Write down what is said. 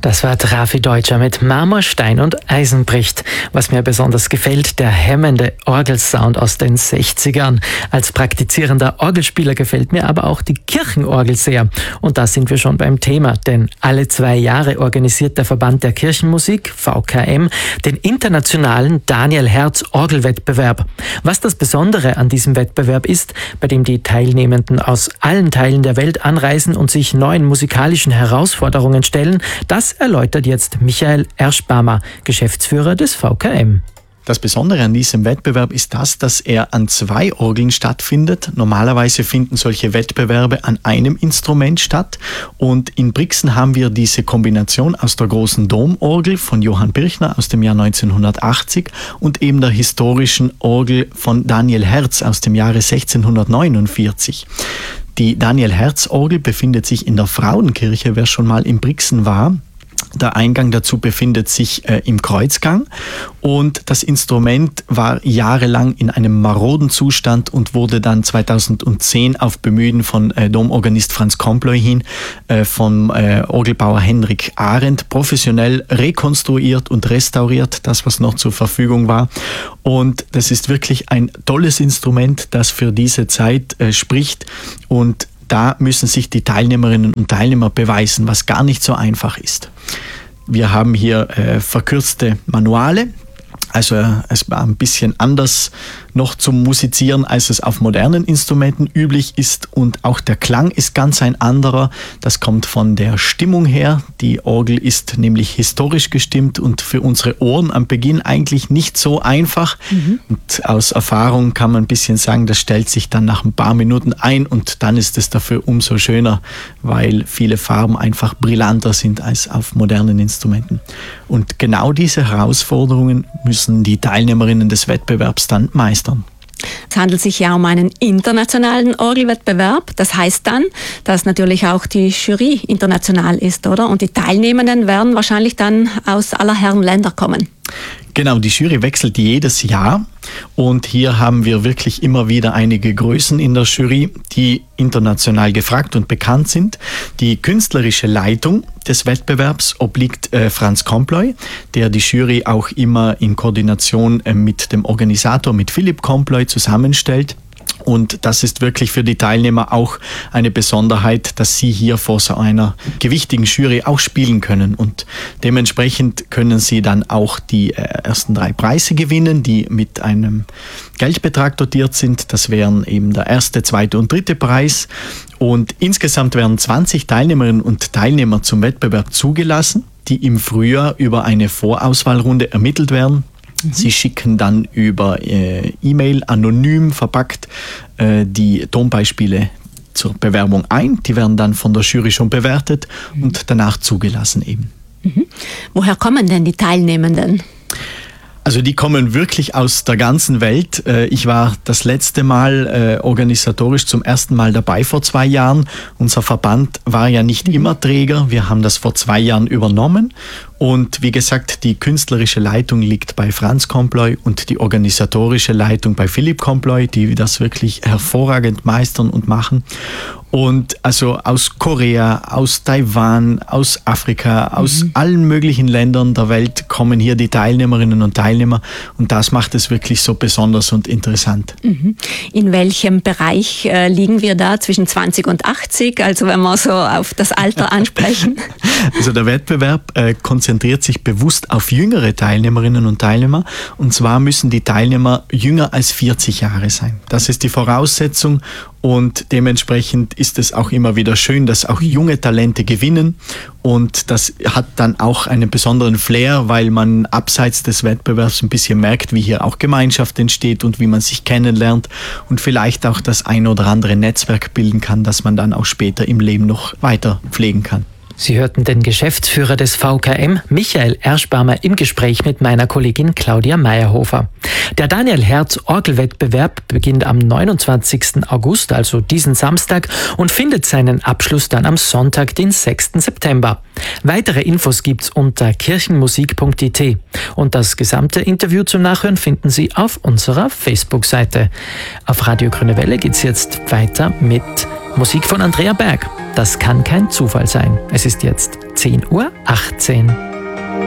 Das war Raffi Deutscher mit Marmor, Stein und Eisen bricht. Was mir besonders gefällt, der hämmende Orgelsound aus den 60ern. Als praktizierender Orgelspieler gefällt mir aber auch die Kirchenorgel sehr. Und da sind wir schon beim Thema, denn alle 2 Jahre organisiert der Verband der Kirchenmusik, VKM, den internationalen Daniel Herz Orgelwettbewerb. Was das Besondere an diesem Wettbewerb ist, bei dem die Teilnehmenden aus allen Teilen der Welt anreisen und sich neuen musikalischen Herausforderungen stellen, das erläutert jetzt Michael Erschbarmer, Geschäftsführer des VKM. Das Besondere an diesem Wettbewerb ist das, dass er an 2 Orgeln stattfindet. Normalerweise finden solche Wettbewerbe an einem Instrument statt. Und in Brixen haben wir diese Kombination aus der großen Domorgel von Johann Birchner aus dem Jahr 1980 und eben der historischen Orgel von Daniel Herz aus dem Jahre 1649. Die Daniel Herz Orgel befindet sich in der Frauenkirche, wer schon mal in Brixen war. Der Eingang dazu befindet sich im Kreuzgang und das Instrument war jahrelang in einem maroden Zustand und wurde dann 2010 auf Bemühen von Domorganist Franz Komploy hin vom Orgelbauer Henrik Arendt professionell rekonstruiert und restauriert, das was noch zur Verfügung war. Und das ist wirklich ein tolles Instrument, das für diese Zeit spricht, und da müssen sich die Teilnehmerinnen und Teilnehmer beweisen, was gar nicht so einfach ist. Wir haben hier verkürzte Manuale. Also es war ein bisschen anders noch zum Musizieren, als es auf modernen Instrumenten üblich ist. Und auch der Klang ist ganz ein anderer. Das kommt von der Stimmung her. Die Orgel ist nämlich historisch gestimmt und für unsere Ohren am Beginn eigentlich nicht so einfach. Und aus Erfahrung kann man ein bisschen sagen, das stellt sich dann nach ein paar Minuten ein und dann ist es dafür umso schöner, weil viele Farben einfach brillanter sind als auf modernen Instrumenten. Und genau diese Herausforderungen müssen die Teilnehmerinnen des Wettbewerbs dann meistern. Es handelt sich ja um einen internationalen Orgelwettbewerb. Das heißt dann, dass natürlich auch die Jury international ist, oder? Und die Teilnehmenden werden wahrscheinlich dann aus aller Herren Länder kommen. Genau, die Jury wechselt jedes Jahr und hier haben wir wirklich immer wieder einige Größen in der Jury, die international gefragt und bekannt sind. Die künstlerische Leitung des Wettbewerbs obliegt Franz Komploy, der die Jury auch immer in Koordination mit dem Organisator, mit Philipp Komploy, zusammenstellt. Und das ist wirklich für die Teilnehmer auch eine Besonderheit, dass sie hier vor so einer gewichtigen Jury auch spielen können. Und dementsprechend können sie dann auch die ersten 3 Preise gewinnen, die mit einem Geldbetrag dotiert sind. Das wären eben der 1., 2. und 3. Preis. Und insgesamt werden 20 Teilnehmerinnen und Teilnehmer zum Wettbewerb zugelassen, die im Frühjahr über eine Vorauswahlrunde ermittelt werden. Sie schicken dann über E-Mail anonym verpackt die Tonbeispiele zur Bewerbung ein. Die werden dann von der Jury schon bewertet und danach zugelassen eben. Woher kommen denn die Teilnehmenden? Also die kommen wirklich aus der ganzen Welt. Ich war das letzte Mal organisatorisch zum ersten Mal dabei vor 2 Jahren. Unser Verband war ja nicht immer Träger. Wir haben das vor 2 Jahren übernommen. Und wie gesagt, die künstlerische Leitung liegt bei Franz Komploy und die organisatorische Leitung bei Philipp Komploy, die das wirklich hervorragend meistern und machen. Und also aus Korea, aus Taiwan, aus Afrika, aus allen möglichen Ländern der Welt kommen hier die Teilnehmerinnen und Teilnehmer. Und das macht es wirklich so besonders und interessant. In welchem Bereich liegen wir da zwischen 20 und 80? Also wenn wir so auf das Alter ansprechen. Also der Wettbewerb konzentriert sich bewusst auf jüngere Teilnehmerinnen und Teilnehmer. Und zwar müssen die Teilnehmer jünger als 40 Jahre sein. Das ist die Voraussetzung. Und dementsprechend ist es auch immer wieder schön, dass auch junge Talente gewinnen. Und das hat dann auch einen besonderen Flair, weil man abseits des Wettbewerbs ein bisschen merkt, wie hier auch Gemeinschaft entsteht und wie man sich kennenlernt und vielleicht auch das ein oder andere Netzwerk bilden kann, das man dann auch später im Leben noch weiter pflegen kann. Sie hörten den Geschäftsführer des VKM, Michael Erschbarmer, im Gespräch mit meiner Kollegin Claudia Meyerhofer. Der Daniel Herz Orgelwettbewerb beginnt am 29. August, also diesen Samstag, und findet seinen Abschluss dann am Sonntag, den 6. September. Weitere Infos gibt's unter kirchenmusik.it. Und das gesamte Interview zum Nachhören finden Sie auf unserer Facebook-Seite. Auf Radio Grüne Welle geht's jetzt weiter mit Musik von Andrea Berg. Das kann kein Zufall sein. Es ist jetzt 10:18 Uhr.